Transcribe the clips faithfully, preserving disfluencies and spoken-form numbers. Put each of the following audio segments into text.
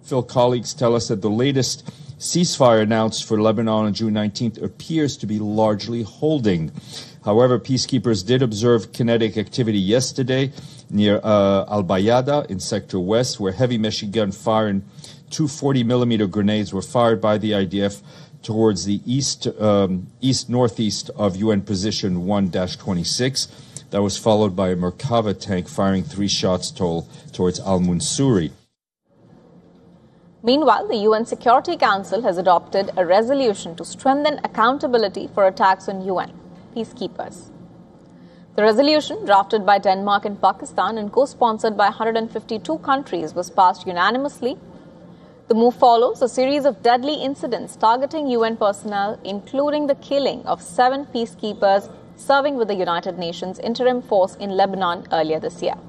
Phil, colleagues tell us that the latest ceasefire announced for Lebanon on June nineteenth appears to be largely holding. However, peacekeepers did observe kinetic activity yesterday near uh, Al-Bayada in Sector West, where heavy machine gun fire and two forty millimeter grenades were fired by the I D F towards the east, um, east-northeast of U N Position one dash twenty-six. That was followed by a Merkava tank firing three shots toll towards Al-Munsuri. Meanwhile, the U N Security Council has adopted a resolution to strengthen accountability for attacks on U N peacekeepers. The resolution, drafted by Denmark and Pakistan and co-sponsored by one hundred fifty-two countries, was passed unanimously. The move follows a series of deadly incidents targeting U N personnel, including the killing of seven peacekeepers serving with the United Nations Interim Force in Lebanon earlier this year.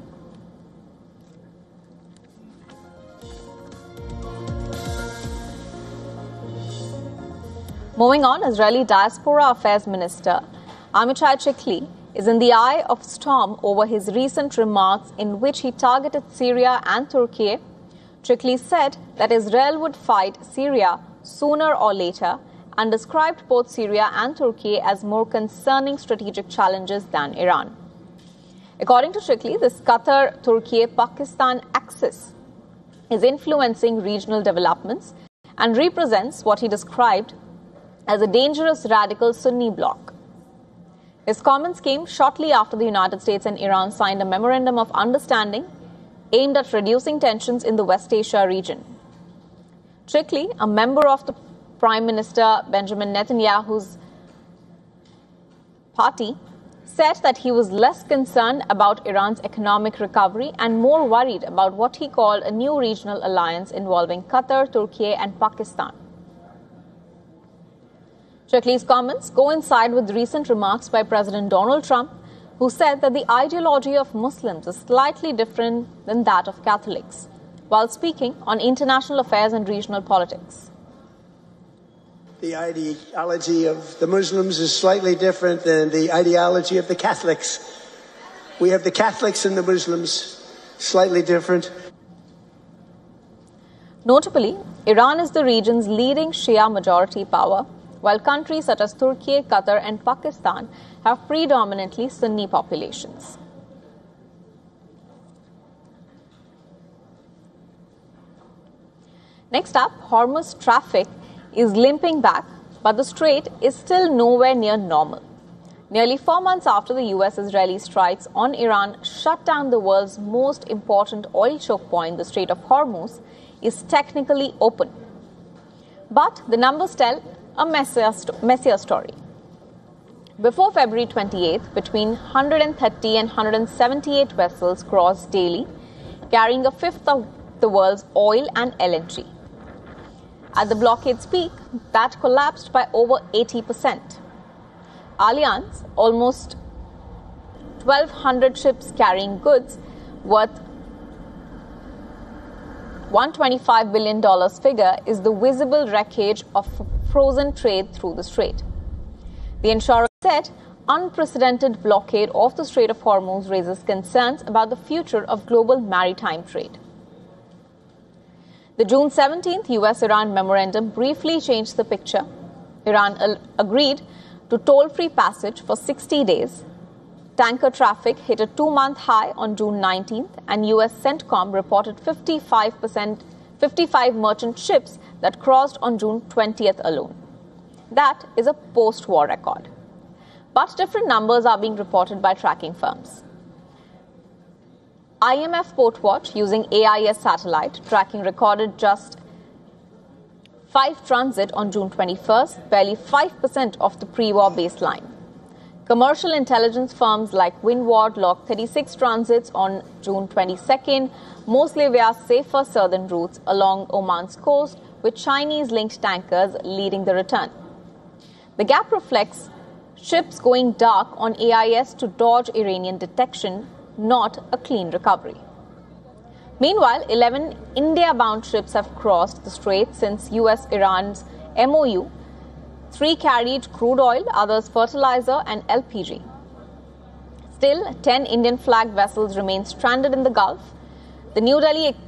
Moving on, Israeli Diaspora Affairs Minister Amichai Chikli is in the eye of storm over his recent remarks in which he targeted Syria and Turkey. Chikli said that Israel would fight Syria sooner or later and described both Syria and Turkey as more concerning strategic challenges than Iran. According to Chikli, this Qatar-Turkey-Pakistan axis is influencing regional developments and represents what he described as a dangerous radical Sunni bloc. His comments came shortly after the United States and Iran signed a memorandum of understanding aimed at reducing tensions in the West Asia region. Chikli, a member of the Prime Minister Benjamin Netanyahu's party, said that he was less concerned about Iran's economic recovery and more worried about what he called a new regional alliance involving Qatar, Turkey, and Pakistan. Chikli's comments coincide with recent remarks by President Donald Trump, who said that the ideology of Muslims is slightly different than that of Catholics, while speaking on international affairs and regional politics. The ideology of the Muslims is slightly different than the ideology of the Catholics. We have the Catholics and the Muslims, slightly different. Notably, Iran is the region's leading Shia majority power, while countries such as Turkey, Qatar, and Pakistan have predominantly Sunni populations. Next up, Hormuz traffic is limping back, but the strait is still nowhere near normal. Nearly four months after the U S-Israeli strikes on Iran shut down the world's most important oil choke point, the Strait of Hormuz is technically open. But the numbers tell a messier, st- messier story. Before February twenty-eighth, between one hundred thirty and one hundred seventy-eight vessels crossed daily, carrying a fifth of the world's oil and L N G. At the blockade's peak, that collapsed by over eighty percent. Allianz, almost twelve hundred ships carrying goods worth one hundred twenty-five billion dollars figure, is the visible wreckage of frozen trade through the strait. The insurer said unprecedented blockade of the Strait of Hormuz raises concerns about the future of global maritime trade. The June seventeenth U S-Iran memorandum briefly changed the picture. Iran al- agreed to toll-free passage for sixty days. Tanker traffic hit a two-month high on June nineteenth, and U S CENTCOM reported fifty-five percent, fifty-five merchant ships that crossed on June twentieth alone. That is a post-war record. But different numbers are being reported by tracking firms. I M F Portwatch, using A I S satellite tracking, recorded just five transit on June twenty-first, barely five percent of the pre-war baseline. Commercial intelligence firms like Windward logged thirty-six transits on June twenty-second, mostly via safer southern routes along Oman's coast, with Chinese-linked tankers leading the return. The gap reflects ships going dark on A I S to dodge Iranian detection, not a clean recovery. Meanwhile, eleven India-bound ships have crossed the strait since U S-Iran's M O U. Three carried crude oil, others fertilizer and L P G. Still, ten Indian-flagged vessels remain stranded in the Gulf. The New Delhi